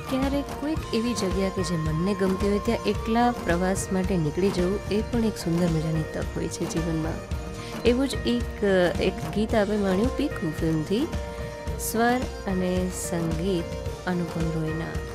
ક્યારેક કોઈક એવી જગ્યા કે જે મનને ગમતી હોય ત્યાં એકલા પ્રવાસ માટે નીકળી જવું એ પણ એક સુંદર મજાની તક હોય છે જીવનમાં. એવું જ એક ગીત આપણે માણ્યું પીકુ ફિલ્મથી, સ્વર અને સંગીત અનુપમ રોયના.